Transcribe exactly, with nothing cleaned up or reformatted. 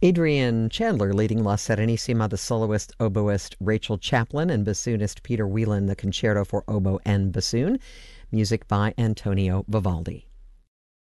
Adrian Chandler leading La Serenissima, the soloist, oboist Rachel Chaplin, and bassoonist Peter Whelan, the concerto for oboe and bassoon. Music by Antonio Vivaldi.